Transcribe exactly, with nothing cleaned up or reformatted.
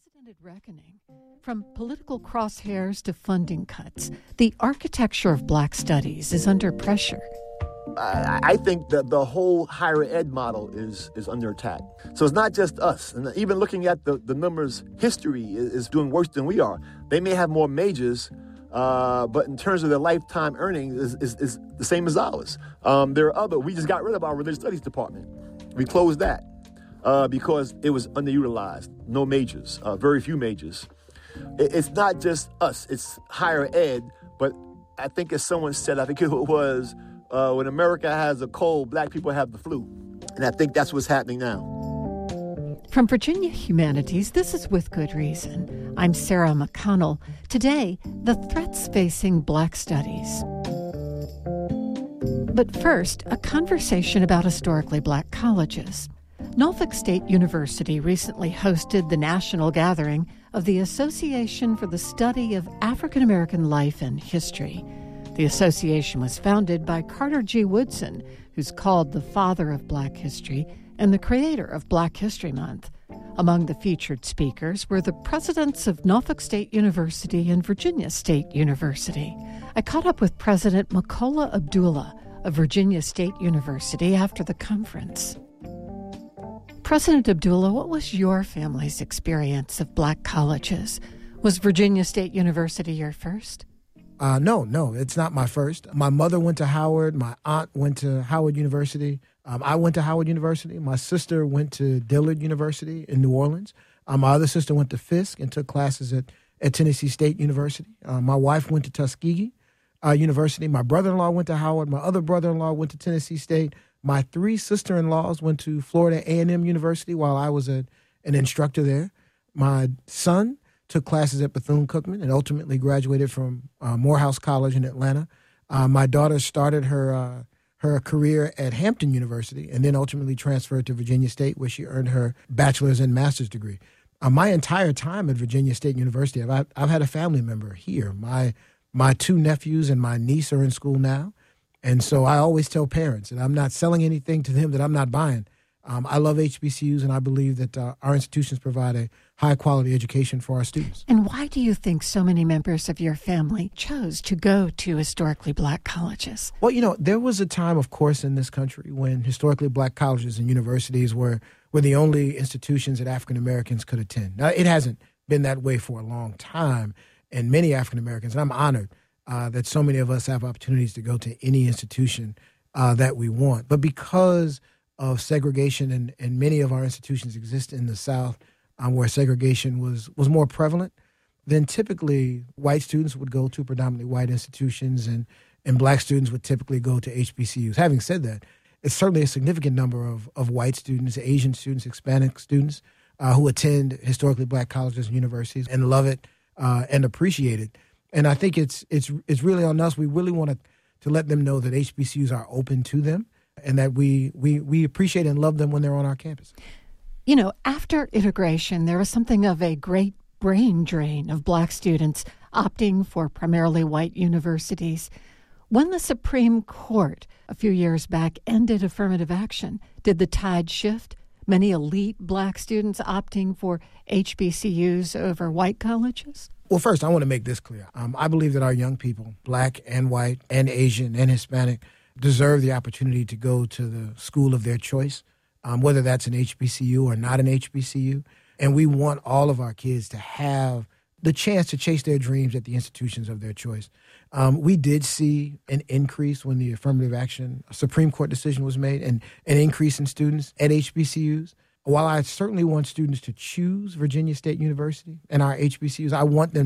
unprecedented reckoning. From political crosshairs to funding cuts, the architecture of Black studies is under pressure. I, I think that the whole higher ed model is is under attack. So it's not just us. And even looking at the, the numbers, history is, is doing worse than we are. They may have more majors, uh, but in terms of their lifetime earnings is, is, is the same as ours. Um, there are other, we just got rid of our religious studies department. We closed that uh, because it was underutilized. No majors, uh, very few majors. It, it's not just us, it's higher ed, but I think as someone said, I think it was, Uh, when America has a cold, Black people have the flu. And I think that's what's happening now. From Virginia Humanities, this is With Good Reason. I'm Sarah McConnell. Today, the threats facing Black studies. But first, a conversation about historically Black colleges. Norfolk State University recently hosted the national gathering of the Association for the Study of African American Life and History. The association was founded by Carter G. Woodson, who's called the father of Black history and the creator of Black History Month. Among the featured speakers were the presidents of Norfolk State University and Virginia State University. I caught up with President Makola Abdullah of Virginia State University after the conference. President Abdullah, what was your family's experience of Black colleges? Was Virginia State University your first? Uh, no, no, it's not my first. My mother went to Howard. My aunt went to Howard University. Um, I went to Howard University. My sister went to Dillard University in New Orleans. Um, my other sister went to Fisk and took classes at, at Tennessee State University. Uh, my wife went to Tuskegee uh, University. My brother-in-law went to Howard. My other brother-in-law went to Tennessee State. My three sister-in-laws went to Florida A and M University while I was a, an instructor there. My son took classes at Bethune-Cookman and ultimately graduated from uh, Morehouse College in Atlanta. Uh, my daughter started her uh, her career at Hampton University and then ultimately transferred to Virginia State, where she earned her bachelor's and master's degree. Uh, my entire time at Virginia State University, I've, I've had a family member here. My my two nephews and my niece are in school now, and so I always tell parents that I'm not selling anything to them that I'm not buying. Um, I love H B C Us, and I believe that uh, our institutions provide a high-quality education for our students. And why do you think so many members of your family chose to go to historically Black colleges? Well, you know, there was a time, of course, in this country when historically Black colleges and universities were, were the only institutions that African Americans could attend. Now, it hasn't been that way for a long time, and many African Americans, and I'm honored uh, that so many of us have opportunities to go to any institution uh, that we want. But because of segregation, and, and many of our institutions exist in the South, um, where segregation was, was more prevalent, then typically white students would go to predominantly white institutions, and, and Black students would typically go to H B C Us. Having said that, it's certainly a significant number of, of white students, Asian students, Hispanic students uh, who attend historically Black colleges and universities and love it uh, and appreciate it. And I think it's it's it's really on us. We really want to, to let them know that H B C Us are open to them, and that we, we we appreciate and love them when they're on our campus. You know, after integration, there was something of a great brain drain of Black students opting for primarily white universities. When the Supreme Court a few years back ended affirmative action, did the tide shift? Many elite Black students opting for H B C Us over white colleges? Well, first, I want to make this clear. Um, I believe that our young people, Black and white and Asian and Hispanic, deserve the opportunity to go to the school of their choice, um, whether that's an H B C U or not an H B C U. And we want all of our kids to have the chance to chase their dreams at the institutions of their choice. Um, we did see an increase when the affirmative action Supreme Court decision was made, and an increase in students at H B C Us. While I certainly want students to choose Virginia State University and our H B C Us, I want them